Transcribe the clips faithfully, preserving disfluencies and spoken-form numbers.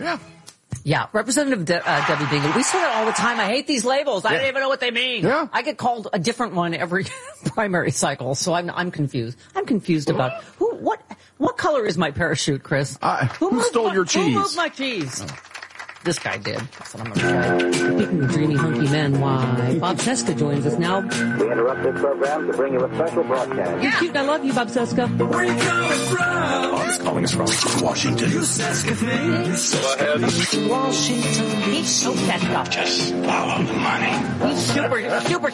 Yeah. Yeah, Representative De- uh, Debbie Dingell. We say that all the time. I hate these labels. I Yeah. don't even know what they mean. Yeah. I get called a different one every primary cycle, so I'm I'm confused. I'm confused about who what what color is my parachute, Chris? Uh, who moved stole my, your cheese? Who moved my cheese? Oh. This guy did. That's what I'm going to say. Speaking of dreamy, hunky men, why? Bob Cesca joins us now. We interrupt this program to bring you a special broadcast. You're cute and I love you, Bob Cesca. Where you coming from? Bob's calling us from Washington. You Cesca things. Go ahead. Washington. He's so Cesca. Just follow the money. He's super, super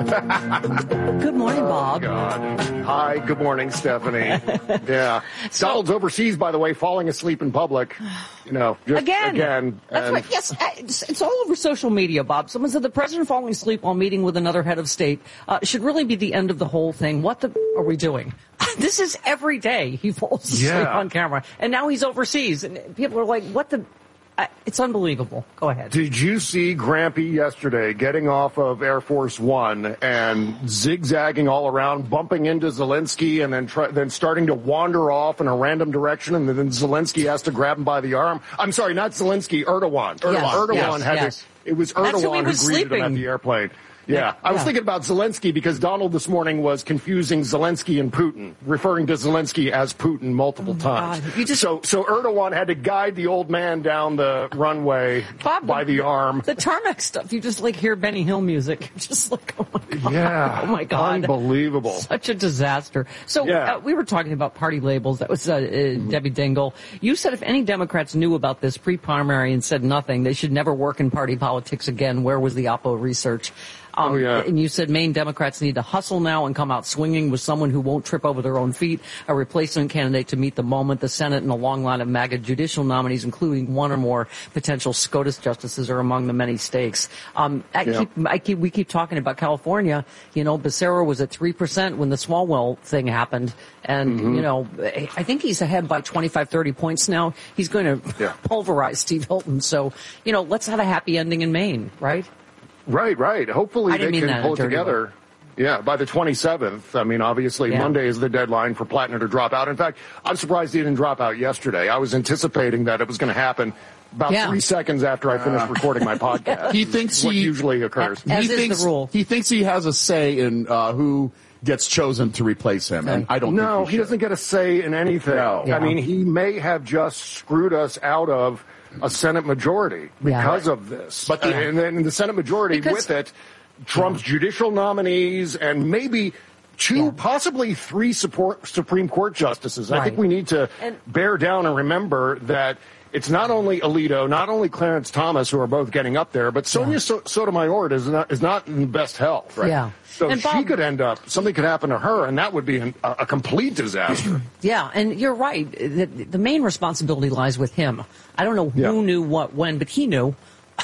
Cesca. Good morning, Bob. God. Hi, good morning, Stephanie. Yeah. So- Donald's overseas, by the way, falling asleep in public. You know, just Again. again. That's and right. Yes, it's, it's all over social media, Bob. Someone said the president falling asleep while meeting with another head of state uh, should really be the end of the whole thing. What the are we doing? This is every day he falls asleep Yeah. on camera, and now he's overseas, and people are like, "What the?" Uh, it's unbelievable. Go ahead. Did you see Grampy yesterday getting off of Air Force One and zigzagging all around, bumping into Zelensky, and then try, then starting to wander off in a random direction, and then Zelensky has to grab him by the arm? I'm sorry, not Zelensky, Erdogan. Erdogan, Yes, Erdogan yes, had yes. to. It was That's who he Erdogan who, was greeted him at sleeping. the airplane. Yeah. Yeah, I was yeah. thinking about Zelensky because Donald this morning was confusing Zelensky and Putin, referring to Zelensky as Putin multiple times. God. You just- so, so Erdogan had to guide the old man down the runway Bob, by the arm. The tarmac stuff. You just like hear Benny Hill music. You're just like, oh my god. Yeah. Oh my god. Unbelievable. Such a disaster. So Yeah. uh, we were talking about party labels. That was uh, uh, Debbie Dingell. You said if any Democrats knew about this pre-primary and said nothing, they should never work in party politics again. Where was the Oppo research? Um, Oh, yeah. And you said Maine Democrats need to hustle now and come out swinging with someone who won't trip over their own feet, a replacement candidate to meet the moment. The Senate and a long line of MAGA judicial nominees, including one or more potential SCOTUS justices, are among the many stakes. Um, I Yeah. keep, I keep, we keep talking about California. You know, Becerra was at three percent when the Swalwell thing happened. And, Mm-hmm. you know, I think he's ahead by twenty-five, thirty points now. He's going to Yeah. pulverize Steve Hilton. So, you know, let's have a happy ending in Maine, right? Right, right. Hopefully I didn't they mean that can in a pull it dirty together. Yeah, by the twenty-seventh. I mean, obviously, Yeah. Monday is the deadline for Plattner to drop out. In fact, I'm surprised he didn't drop out yesterday. I was anticipating that it was going to happen about Yeah. three seconds after I finished recording my podcast. He thinks what he usually occurs. As he is thinks the rule. he thinks he has a say in uh, who gets chosen to replace him, and I don't. No, think he doesn't get a say in anything. No. Yeah. I mean, he may have just screwed us out of a Senate majority Yeah. because of this. But the- and then the Senate majority Because- with it, Trump's judicial nominees and maybe two, Yeah. possibly three support Supreme Court justices. I Right. think we need to And- bear down and remember that it's not only Alito, not only Clarence Thomas, who are both getting up there, but Sonia so- Sotomayor is not, is not in the best health. Right? Yeah. So And she Bob- could end up, something could happen to her, and that would be an, a, a complete disaster. Yeah, and you're right. The, the main responsibility lies with him. I don't know who Yeah. knew what when, but he knew.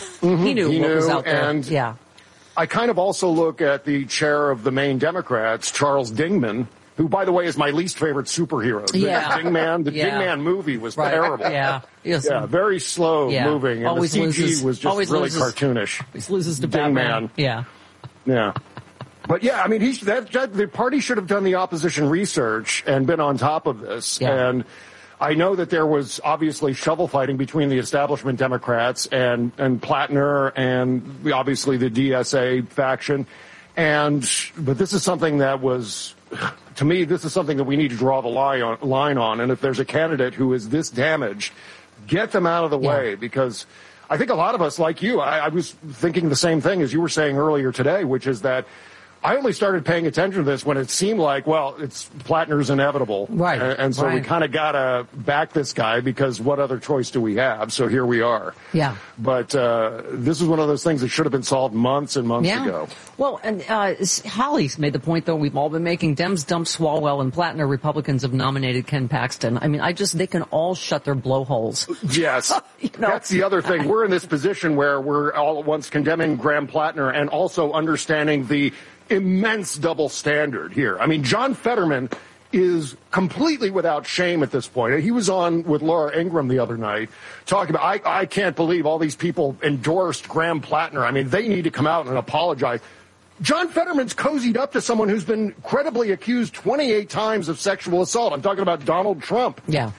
He knew He what was knew, out there. and- yeah. I kind of also look at the chair of the Maine Democrats, Charles Dingman, who, by the way, is my least favorite superhero. The Yeah. Dingman, the Yeah. Dingman movie was Right. terrible. Yeah. Yes. Yeah, very slow Yeah. moving, and Always the C G loses- was just always really loses- cartoonish. He loses to Dingman. Batman. Yeah. Yeah. But yeah, I mean, he, that, that, the party should have done the opposition research and been on top of this. Yeah. And I know that there was obviously shovel fighting between the establishment Democrats and, and Plattner and the- obviously the D S A faction. And, but this is something that was, to me, this is something that we need to draw the line on, line on. And if there's a candidate who is this damaged, get them out of the Yeah. way, because I think a lot of us, like you, I, I was thinking the same thing as you were saying earlier today, which is that I only started paying attention to this when it seemed like, well, it's Plattner's inevitable. Right, And, and so we right. kind of got to back this guy, because what other choice do we have? So here we are. Yeah. But uh, this is one of those things that should have been solved months and months Yeah. ago. Well, and uh, Holly's made the point, though, we've all been making. Dems dump Swalwell and Plattner. Republicans have nominated Ken Paxton. I mean, I just, they can all shut their blowholes. Yes. You know? That's the other thing. We're in this position where we're all at once condemning Graham Plattner and also understanding the immense double standard here. I mean, John Fetterman is completely without shame at this point. He was on with Laura Ingraham the other night talking about, I, I can't believe all these people endorsed Graham Plattner. I mean, they need to come out and apologize. John Fetterman's cozied up to someone who's been credibly accused twenty-eight times of sexual assault. I'm talking about Donald Trump. Yeah.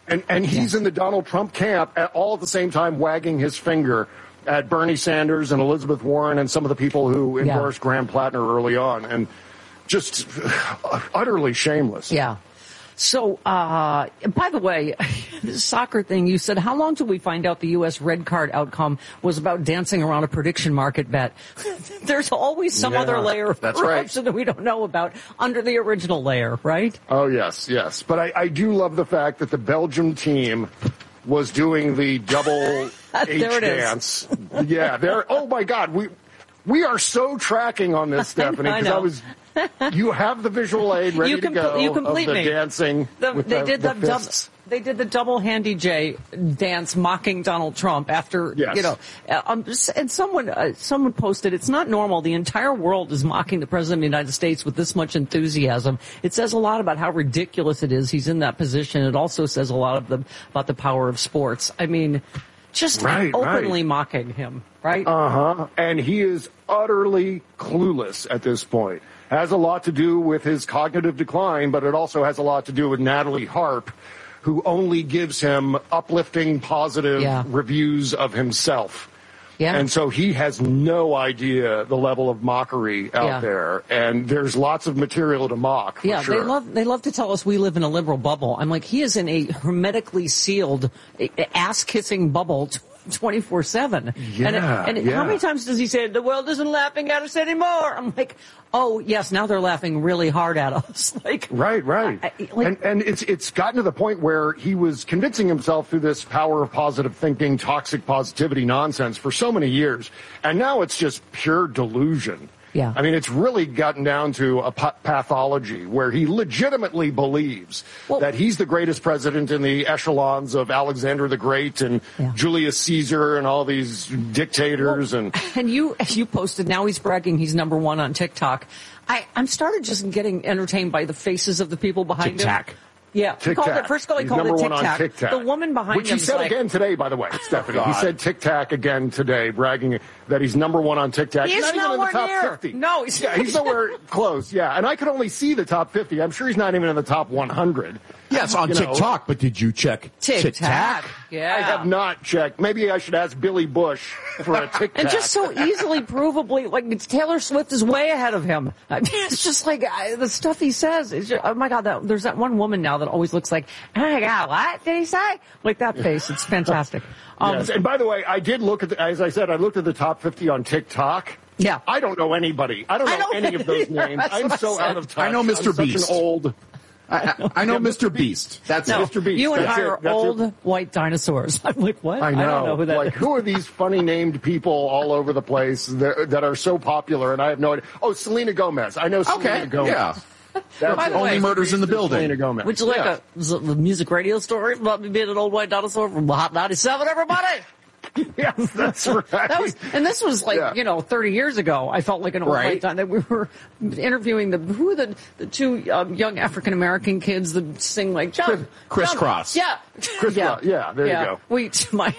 And, and he's Yeah. in the Donald Trump camp at all at the same time wagging his finger at Bernie Sanders and Elizabeth Warren and some of the people who Yeah. endorsed Graham Plattner early on. And just utterly shameless. Yeah. So, uh, by the way, this soccer thing, you said, how long till we find out the U S red card outcome was about dancing around a prediction market bet? There's always some Yeah, other layer of that's right. corruption that we don't know about under the original layer, right? Oh, yes, yes. But I, I do love the fact that the Belgium team was doing the double H There it is. dance. Yeah, there. Oh, my God. We we are so tracking on this, Stephanie. I 'cause know. I was, you have the visual aid ready You to compl- go you complete of the me. dancing The, with they the, did the, the, dub, fists. they did the double handy J dance mocking Donald Trump after Yes. you know uh, um, and someone uh, someone posted it's not normal, the entire world is mocking the president of the United States with this much enthusiasm. It says a lot about how ridiculous it is he's in that position. It also says a lot of the about the power of sports. I mean, just Right, openly right. mocking him, right? Uh-huh. And he is utterly clueless at this point. Has a lot to do with his cognitive decline, but it also has a lot to do with Natalie Harp, who only gives him uplifting, positive Yeah. reviews of himself. Yeah. And so he has no idea the level of mockery out Yeah. there. And there's lots of material to mock, for Yeah, sure. they love they love to tell us we live in a liberal bubble. I'm like, he is in a hermetically sealed, ass kissing bubble twenty-four seven. Yeah, and and yeah. how many times does he say the world isn't laughing at us anymore? I'm like, oh yes, now they're laughing really hard at us. Like, Right, right. I- I- like- and and it's it's gotten to the point where he was convincing himself through this power of positive thinking, toxic positivity nonsense for so many years. And now it's just pure delusion. Yeah. I mean, it's really gotten down to a pa- pathology where he legitimately believes Well- that he's the greatest president in the echelons of Alexander the Great and Yeah. Julius Caesar and all these dictators. and And you, you posted, now he's bragging he's number one on TikTok. I, I'm started just getting entertained by the faces of the people behind him. Tic-tac. Yeah, he Tic called Tac. it, first of all, he He's called number it one on Tic Tic Tac. Tac. The woman behind Which him he is said like, again today, by the way, Stephanie. He God. said Tic Tac again today, bragging that he's number one on Tic Tac. He He's is not even in the nowhere top near. fifty. No, he's- yeah, he's nowhere close. Yeah, and I could only see the top fifty. I'm sure he's not even in the top one hundred. Yes, on You know, TikTok, but did you check Tic Tac. Yeah. I have not checked. Maybe I should ask Billy Bush for a Tic Tac. And just so easily provably, like it's Taylor Swift is way ahead of him. I mean, it's just like I, the stuff he says. Is just, oh my God, that, there's that one woman now that always looks like, oh my God, what did he say? Like that face. It's fantastic. Um, Yes. And by the way, I did look at, the, as I said, I looked at the top fifty on TikTok. Yeah. I don't know anybody. I don't know I don't any of those either. names. That's I'm what I so said. out of touch. I know Mister I'm such Beast. an old. I, I, I know Mister Beast. That's no, it. Mister Beast. you and That's I it. are That's old it. white dinosaurs. I'm like, what? I know. don't know who that like, is. who are these funny named people all over the place that, that are so popular? And I have no idea. Oh, Selena Gomez. I know Selena Okay, Gomez. yeah. That's By the it. way- Only Murders in the Building. Selena Gomez. Would you like Yeah. a, z- a music radio story about me being an old white dinosaur from Hot ninety-seven, everybody? Yes, that's right. That was, and this was like, Yeah. you know, thirty years ago. I felt like an old Right. white dinosaur. We were interviewing the, who are the, the two um, young African-American kids that sing like, jump, Crisscross. jump. Yeah. Crisscross. Yeah, there you go. We, my,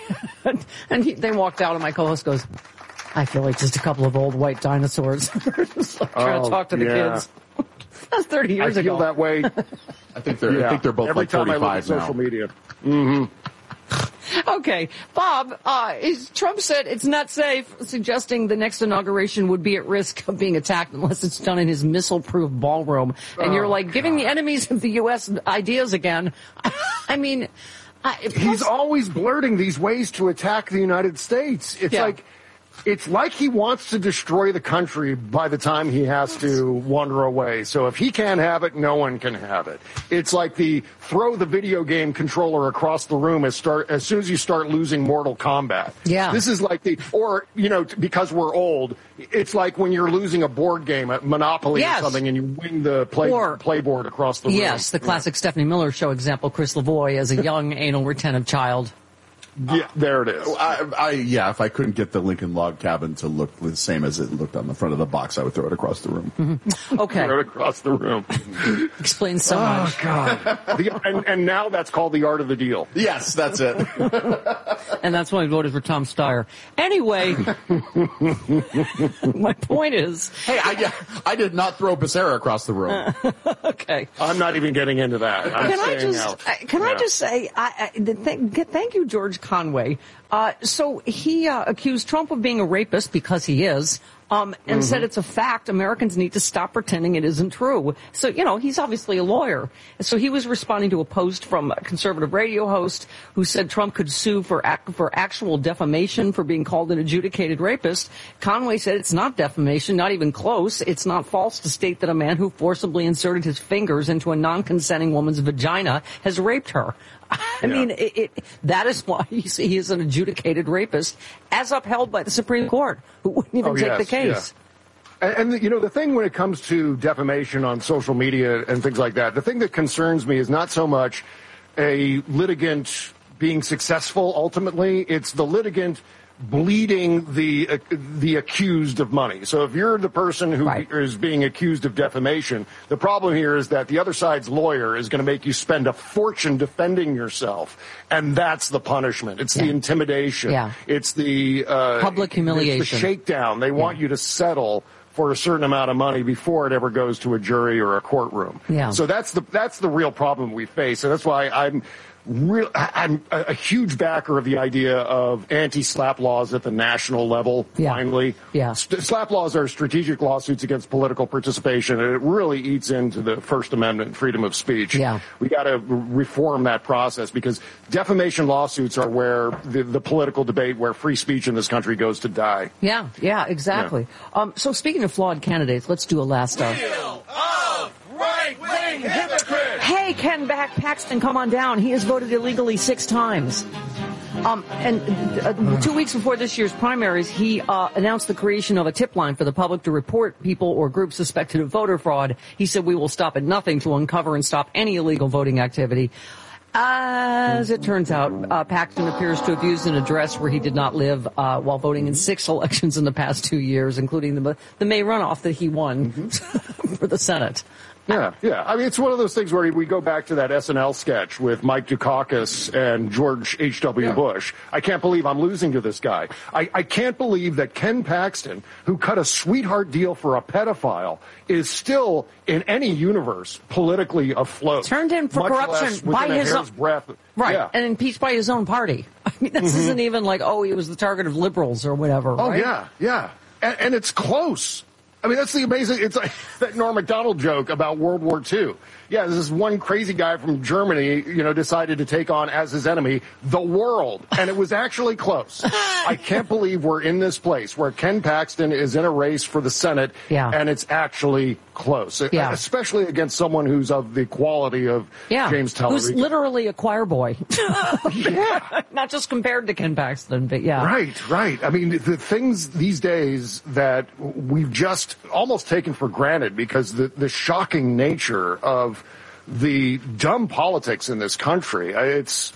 and he, they walked out and my co-host goes, I feel like just a couple of old white dinosaurs. Just like trying Oh, to talk to the yeah. kids. That's thirty I years feel ago. that way. I think they're. Yeah. I think they're both Every like time I look at forty-five now. social media. Okay, Bob, uh, is, Trump said it's not safe, suggesting the next inauguration would be at risk of being attacked unless it's done in his missile-proof ballroom. And you're Oh, like giving the enemies of the U S ideas again. I mean, I, He's plus- always blurting these ways to attack the United States. It's Yeah. like, it's like he wants to destroy the country by the time he has to wander away. So if he can't have it, no one can have it. It's like the throw the video game controller across the room as start as soon as you start losing Mortal Kombat. Yeah. This is like the, or, you know, t- because we're old, it's like when you're losing a board game at Monopoly Yes. or something and you wing the play, Or- playboard across the room. yes, the classic Stephanie Miller Show example, Chris Lavoie as a young anal retentive child. Yeah, there it is. I, I, yeah, if I couldn't get the Lincoln Log Cabin to look the same as it looked on the front of the box, I would throw it across the room. Okay, Right across the room. explains so Oh, much. God. The, and, and now that's called the art of the deal. Yes, that's it. And that's why I voted for Tom Steyer. Anyway, my point is, Hey, I, I did not throw Becerra across the room. okay. Okay. I'm not even getting into that. I'm Can I staying just out. uh, can I Yeah. just say I, I, the th- thank you, George Conway. Uh, so he uh, accused Trump of being a rapist because he is. Um, and mm-hmm. said it's a fact. Americans need to stop pretending it isn't true. So, you know, he's obviously a lawyer. So he was responding to a post from a conservative radio host who said Trump could sue for ac- for actual defamation for being called an adjudicated rapist. Conway said it's not defamation, not even close. It's not false to state that a man who forcibly inserted his fingers into a non-consenting woman's vagina has raped her. I yeah. mean, it, it, that is why he's, he is an adjudicated rapist, as upheld by the Supreme Court, who wouldn't even oh, take yes, the case. Yeah. And, and, you know, the thing when it comes to defamation on social media and things like that, the thing that concerns me is not so much a litigant being successful ultimately, it's the litigant bleeding the uh, the accused of money. So if you're the person who right. is being accused of defamation, the problem here is that the other side's lawyer is going to make you spend a fortune defending yourself, and that's the punishment. It's yeah. the intimidation. Yeah. It's the uh, public humiliation. It's the shakedown. They want yeah. you to settle for a certain amount of money before it ever goes to a jury or a courtroom. Yeah. So that's the that's the real problem we face, and that's why I'm. Real, I'm a huge backer of the idea of anti-SLAPP laws at the national level, yeah. finally. Yeah. St- SLAPP laws are strategic lawsuits against political participation, and it really eats into the First Amendment, freedom of speech. Yeah. We got to reform that process because defamation lawsuits are where the, the political debate, where free speech in this country goes to die. Yeah, yeah, exactly. Yeah. Um, so speaking of flawed candidates, let's do a last... Uh, Wheel of right-wing hypocrites! Hey, Ken back Paxton, come on down. He has voted illegally six times. Um, and uh, two weeks before this year's primaries, he uh, announced the creation of a tip line for the public to report people or groups suspected of voter fraud. He said, we will stop at nothing to uncover and stop any illegal voting activity. As it turns out, uh, Paxton appears to have used an address where he did not live uh, while voting in six elections in the past two years, including the, the May runoff that he won mm-hmm. for the Senate. Yeah, yeah. I mean, it's one of those things where we go back to that S N L sketch with Mike Dukakis and George H W. Yeah. Bush. I can't believe I'm losing to this guy. I, I can't believe that Ken Paxton, who cut a sweetheart deal for a pedophile, is still, in any universe, politically afloat. Turned in for corruption by his own breath. Right, Yeah. and impeached by his own party. I mean, this mm-hmm. isn't even like, oh, he was the target of liberals or whatever, Oh, right? yeah, yeah. And, and it's close. I mean, that's the amazing, it's like that Norm Macdonald joke about World War Two. Yeah, this one crazy guy from Germany, you know, decided to take on as his enemy the world. And it was actually close. I can't believe we're in this place where Ken Paxton is in a race for the Senate. Yeah. And it's actually close. Yeah. Especially against someone who's of the quality of yeah. James Tallarico. Who's literally a choir boy. yeah. Not just compared to Ken Paxton, but yeah. Right, right. I mean, the things these days that we've just almost taken for granted because the, the shocking nature of the dumb politics in this country, it's,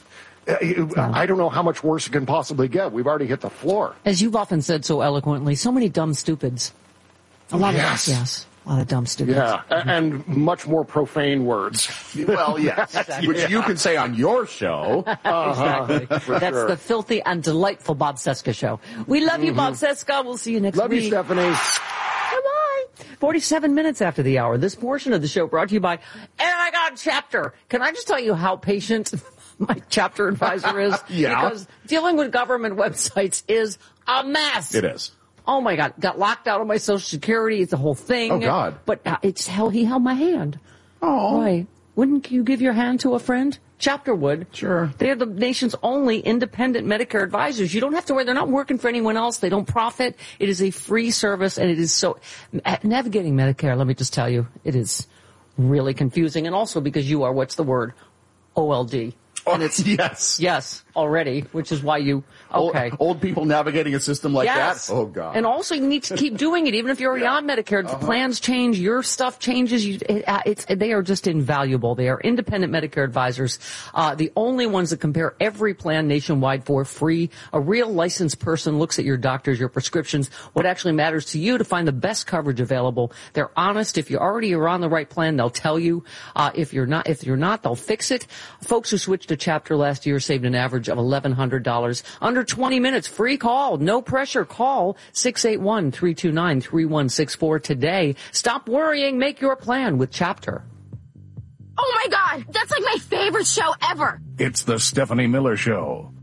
I don't know how much worse it can possibly get. We've already hit the floor. As you've often said so eloquently, so many dumb stupids. A lot yes. of yes, a lot of dumb stupids. Yeah, and much more profane words. Well, yes, exactly. which you can say on your show. Uh-huh. Exactly. That's sure. the filthy and delightful Bob Cesca show. We love you, mm-hmm. Bob Cesca. We'll see you next love week. Love you, Stephanie. Bye-bye. forty-seven minutes after the hour. This portion of the show brought to you by, and I got Chapter. Can I just tell you how patient my Chapter advisor is? Yeah. Because dealing with government websites is a mess. It is. Oh my God, got locked out of my Social Security. It's a whole thing. Oh God. But uh, it's hell, he held my hand. Oh. Why? Wouldn't you give your hand to a friend? Chapter would. Sure. They're the nation's only independent Medicare advisors. You don't have to worry. They're not working for anyone else. They don't profit. It is a free service, and it is so... Navigating Medicare, let me just tell you, it is really confusing. And also because you are, what's the word? O L D. Oh, and it's yes. Yes, already, which is why you... Okay. Old, old people navigating a system like yes. that? Oh, God. And also, you need to keep doing it, even if you're already yeah. on Medicare. The uh-huh. plans change, your stuff changes. You, it, uh, it's, they are just invaluable. They are independent Medicare advisors, uh, the only ones that compare every plan nationwide for free. A real licensed person looks at your doctors, your prescriptions, what actually matters to you to find the best coverage available. They're honest. If you already are on the right plan, they'll tell you. Uh, if you're not, if you're not, they'll fix it. Folks who switched to Chapter last year saved an average of eleven hundred dollars. Under twenty minutes, free call, no pressure. Call six eight one, three two nine, three one six four today. Stop worrying, make your plan with Chapter. Oh my God, that's like my favorite show ever. It's the Stephanie Miller Show.